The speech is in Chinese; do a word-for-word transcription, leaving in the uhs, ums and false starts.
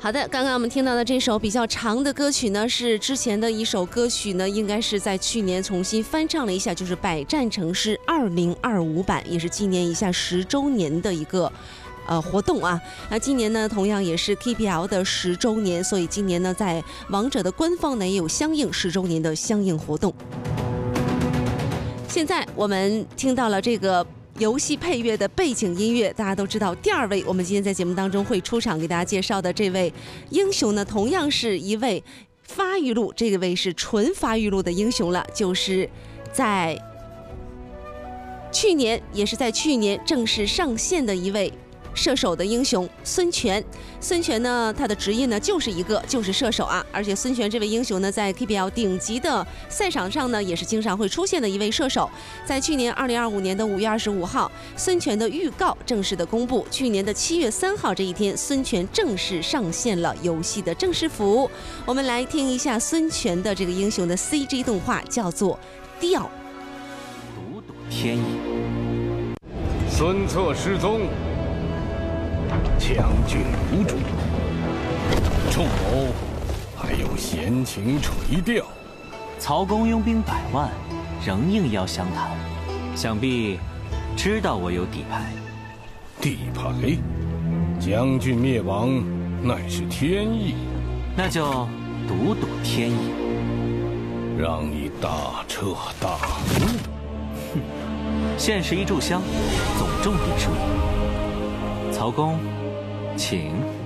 好的，刚刚我们听到的这首比较长的歌曲呢，是之前的一首歌曲呢，应该是在去年重新翻唱了一下，就是《百战城市二零二五版》，也是纪念一下十周年的一个呃活动啊。那今年呢，同样也是 K P L 的十周年，所以今年呢，在王者的官方呢也有相应十周年的相应活动。现在我们听到了这个游戏配乐的背景音乐，大家都知道，第二位我们今天在节目当中会出场给大家介绍的这位英雄呢，同样是一位发育路，这位是纯发育路的英雄了，就是在去年，也是在去年正式上线的一位射手的英雄孙权。孙权呢，他的职业呢就是一个就是射手啊，而且孙权这位英雄呢，在 K P L 顶级的赛场上呢，也是经常会出现的一位射手。在去年二零二五年的五月二十五号，孙权的预告正式的公布。去年的七月三号这一天，孙权正式上线了游戏的正式服。我们来听一下孙权的这个英雄的 C G 动画，叫做《调》。 独睹天意。 孙策失踪。将军无主，仲谋还有闲情垂钓。 曹公拥兵百万，仍应邀相谈，想必知道我有底牌。 底牌？将军灭亡，乃是天意。 那就赌赌天意， 让你大彻大悟。 哼，现实一炷香，总中必输。曹公，请。